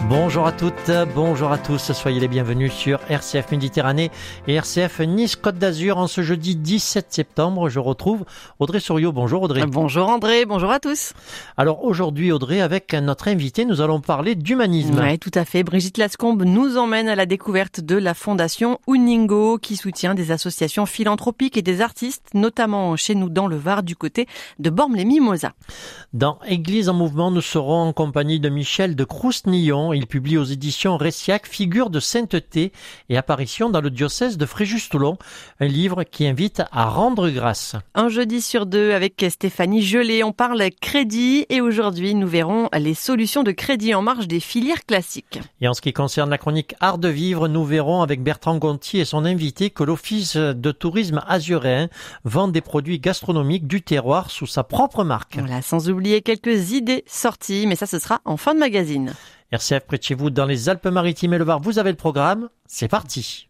Bonjour à toutes, bonjour à tous, soyez les bienvenus sur RCF Méditerranée et RCF Nice-Côte d'Azur. En ce jeudi 17 septembre, je retrouve Audrey Souriau. Bonjour Audrey. Bonjour André, bonjour à tous. Alors aujourd'hui Audrey, avec notre invité, nous allons parler d'humanisme. Oui, tout à fait. Brigitte Lascombe nous emmène à la découverte de la fondation Uningo qui soutient des associations philanthropiques et des artistes, notamment chez nous dans le Var du côté de Bormes-les-Mimosas. Dans Église en mouvement, nous serons en compagnie de Michel de Croustnillon. Il publie aux éditions Ressiac Figures de sainteté et apparitions dans le diocèse de Fréjus-Toulon, un livre qui invite à rendre grâce. Un jeudi sur deux avec Stéphanie Gelé, on parle crédit et aujourd'hui nous verrons les solutions de crédit en marge des filières classiques. Et en ce qui concerne la chronique Art de vivre, nous verrons avec Bertrand Gontier et son invité que l'Office de tourisme azuréen vend des produits gastronomiques du terroir sous sa propre marque. Voilà, sans oublier quelques idées sorties, mais ça ce sera en fin de magazine. RCF près de chez vous dans les Alpes-Maritimes et le Var, vous avez le programme, c'est parti.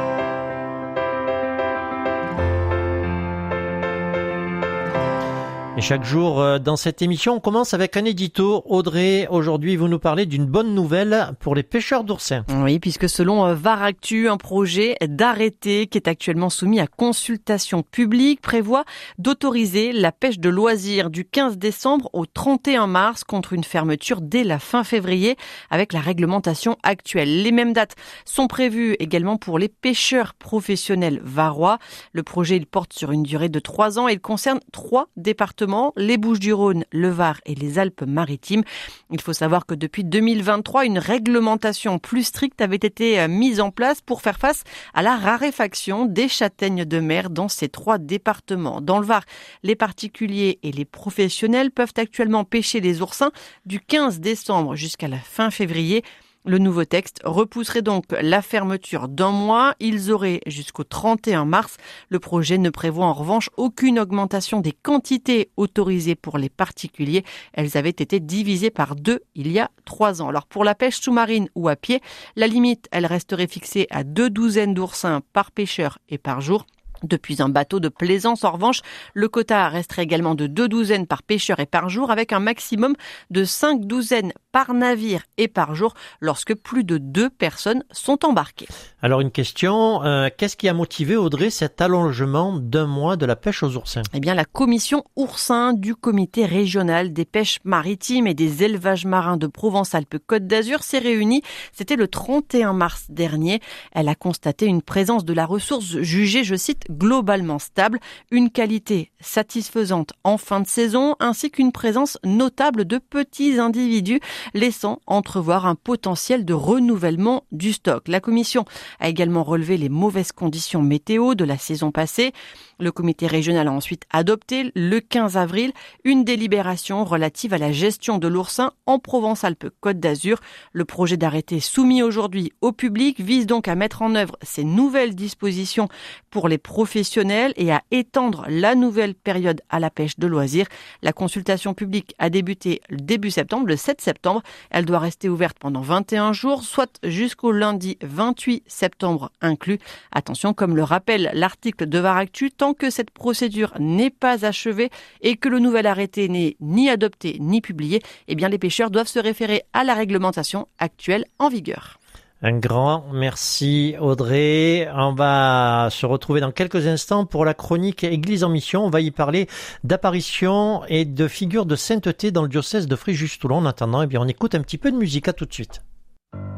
Et chaque jour dans cette émission, on commence avec un édito. Audrey, aujourd'hui, vous nous parlez d'une bonne nouvelle pour les pêcheurs d'oursins. Oui, puisque selon Varactu, un projet d'arrêté qui est actuellement soumis à consultation publique prévoit d'autoriser la pêche de loisirs du 15 décembre au 31 mars contre une fermeture dès la fin février avec la réglementation actuelle. Les mêmes dates sont prévues également pour les pêcheurs professionnels varois. Le projet, il porte sur une durée de 3 ans et il concerne 3 départements. Les Bouches-du-Rhône, le Var et les Alpes-Maritimes. Il faut savoir que depuis 2023, une réglementation plus stricte avait été mise en place pour faire face à la raréfaction des châtaignes de mer dans ces 3 départements. Dans le Var, les particuliers et les professionnels peuvent actuellement pêcher les oursins du 15 décembre jusqu'à la fin février. Le nouveau texte repousserait donc la fermeture d'1 mois. Ils auraient jusqu'au 31 mars. Le projet ne prévoit en revanche aucune augmentation des quantités autorisées pour les particuliers. Elles avaient été divisées par 2 il y a 3 ans. Alors pour la pêche sous-marine ou à pied, la limite, elle resterait fixée à 2 douzaines d'oursins par pêcheur et par jour. Depuis un bateau de plaisance, en revanche, le quota resterait également de 2 douzaines par pêcheur et par jour, avec un maximum de 5 douzaines par navire et par jour, lorsque plus de 2 personnes sont embarquées. Alors une question, qu'est-ce qui a motivé, Audrey, cet allongement d'1 mois de la pêche aux oursins ? Eh bien, la commission oursin du comité régional des pêches maritimes et des élevages marins de Provence-Alpes-Côte d'Azur s'est réunie. C'était le 31 mars dernier. Elle a constaté une présence de la ressource jugée, je cite, globalement stable, une qualité satisfaisante en fin de saison, ainsi qu'une présence notable de petits individus, laissant entrevoir un potentiel de renouvellement du stock. La commission a également relevé les mauvaises conditions météo de la saison passée. Le comité régional a ensuite adopté, le 15 avril, une délibération relative à la gestion de l'oursin en Provence-Alpes-Côte d'Azur. Le projet d'arrêté soumis aujourd'hui au public vise donc à mettre en œuvre ces nouvelles dispositions pour les professionnels et à étendre la nouvelle période à la pêche de loisirs. La consultation publique a débuté le début septembre, le 7 septembre. Elle doit rester ouverte pendant 21 jours, soit jusqu'au lundi 28 septembre inclus. Attention, comme le rappelle l'article de Varactu, tant que cette procédure n'est pas achevée et que le nouvel arrêté n'est ni adopté ni publié, eh bien les pêcheurs doivent se référer à la réglementation actuelle en vigueur. Un grand merci Audrey. On va se retrouver dans quelques instants pour la chronique Église en mission. On va y parler d'apparitions et de figures de sainteté dans le diocèse de Fréjus-Toulon. En attendant, eh bien, on écoute un petit peu de musique. À tout de suite.